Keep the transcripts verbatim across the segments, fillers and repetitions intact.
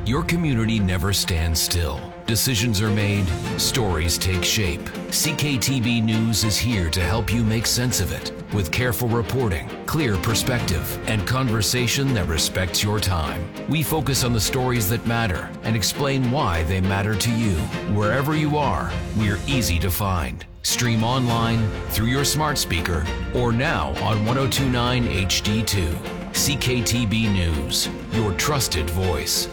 Your community never stands still. Decisions are made, stories take shape. C K T B News is here to help you make sense of it with careful reporting, clear perspective, and conversation that respects your time. We focus on the stories that matter and explain why they matter to you. Wherever you are, we're easy to find. Stream online, through your smart speaker, or now on ten twenty-nine H D two. C K T B News, your trusted voice.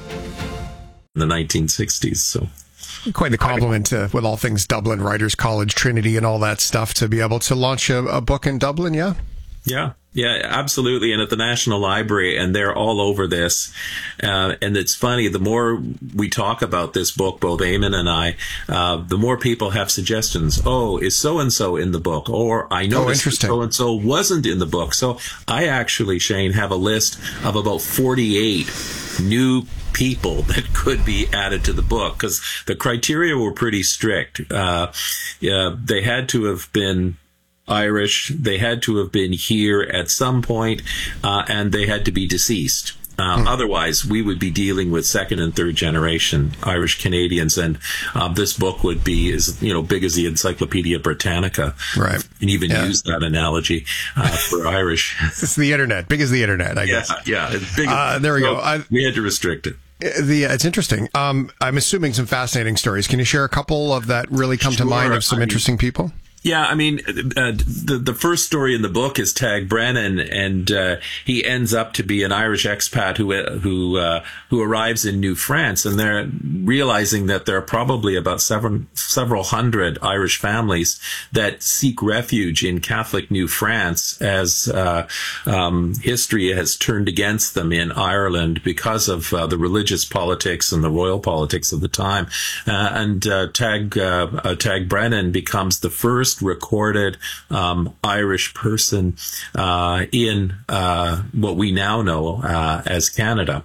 In the nineteen sixties, so quite the compliment to, with all things Dublin, Writers College, Trinity, and all that stuff, to be able to launch a, a book in Dublin. Yeah, yeah, yeah, absolutely. And at the National Library, and they're all over this. Uh, and it's funny, the more we talk about this book, both Eamon and I, uh, the more people have suggestions. Oh, is so and so in the book? Or I noticed oh, so and so wasn't in the book. So I actually, Shane, have a list of about forty-eight new people that could be added to the book, because the criteria were pretty strict. Uh, yeah, they had to have been Irish, they had to have been here at some point, uh, and they had to be deceased. Uh, hmm. Otherwise, we would be dealing with second and third generation Irish Canadians, and uh, this book would be as you know big as the Encyclopedia Britannica. Right, and even yeah. use that analogy uh, for Irish. It's the internet, big as the internet, I yeah, guess. Yeah, it's big. Uh, there we so go. I, we had to restrict it. The it's interesting. Um, I'm assuming some fascinating stories. Can you share a couple of that really come sure. to mind of some I interesting mean, people? Yeah, I mean, uh, the the first story in the book is Tag Brennan, and uh, he ends up to be an Irish expat who who uh, who arrives in New France, and they're realizing that there are probably about several several hundred Irish families that seek refuge in Catholic New France, as uh, um, history has turned against them in Ireland because of uh, the religious politics and the royal politics of the time, uh, and uh, Tag uh, uh, Tag Brennan becomes the first recorded um, Irish person uh, in uh, what we now know uh, as Canada.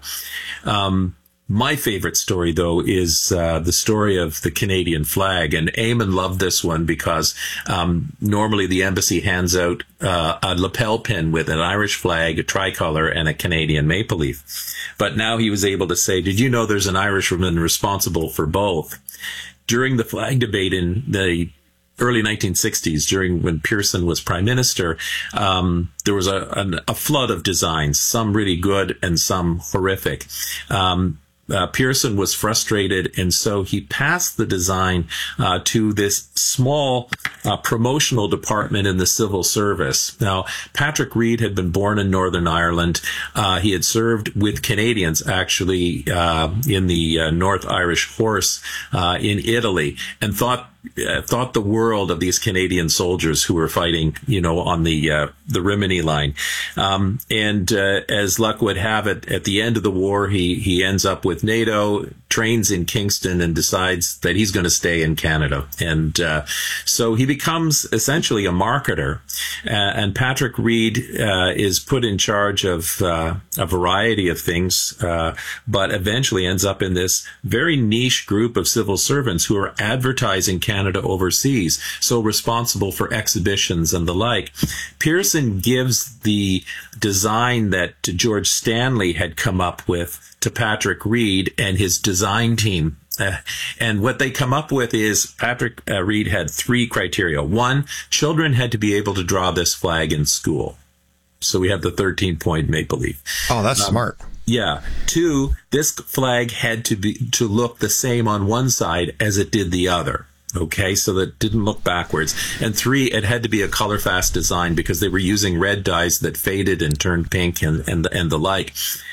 Um, My favorite story, though, is uh, the story of the Canadian flag. And Eamon loved this one because um, normally the embassy hands out uh, a lapel pin with an Irish flag, a tricolor, and a Canadian maple leaf. But now he was able to say, did you know there's an Irishman responsible for both? During the flag debate in the early nineteen sixties, during when Pearson was prime minister, um, there was a, a, a flood of designs, some really good and some horrific. Um, Uh, Pearson was frustrated, and so he passed the design uh, to this small uh, promotional department in the civil service. Now, Patrick Reed had been born in Northern Ireland. Uh, he had served with Canadians, actually, uh, in the uh, North Irish Horse uh, in Italy, and thought uh, thought the world of these Canadian soldiers who were fighting, you know, on the uh, the Rimini line. Um, and uh, as luck would have it, at the end of the war, he he ends up with NATO, trains in Kingston, and decides that he's going to stay in Canada. And uh, so he becomes essentially a marketer. Uh, and Patrick Reed uh, is put in charge of uh, a variety of things, uh, but eventually ends up in this very niche group of civil servants who are advertising Canada overseas, so responsible for exhibitions and the like. Pearson gives the design that George Stanley had come up with to Patrick Reed and his design team. Uh, and what they come up with is Patrick uh, Reed had three criteria. One, children had to be able to draw this flag in school. So we have the thirteen-point maple leaf. Oh, that's um, smart. Yeah. Two, this flag had to be to look the same on one side as it did the other. Okay, so that it didn't look backwards. And three, it had to be a color-fast design because they were using red dyes that faded and turned pink and, and, and the like.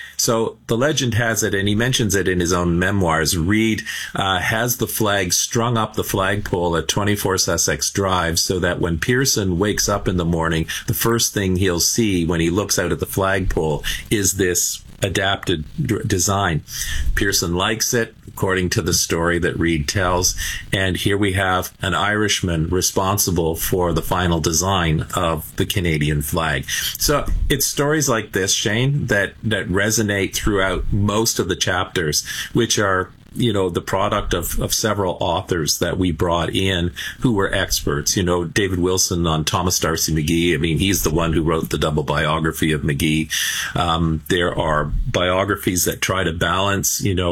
So the legend has it, and he mentions it in his own memoirs, Reed uh, has the flag strung up the flagpole at twenty-four Sussex Drive so that when Pearson wakes up in the morning, the first thing he'll see when he looks out at the flagpole is this adapted d- design. Pearson likes it, according to the story that Reed tells, and here we have an Irishman responsible for the final design of the Canadian flag. So it's stories like this, Shane, that, that resonate throughout most of the chapters, which are, you know, the product of, of several authors that we brought in who were experts. You know, David Wilson on Thomas D'Arcy McGee. I mean, he's the one who wrote the double biography of McGee. Um, there are biographies that try to balance, you know,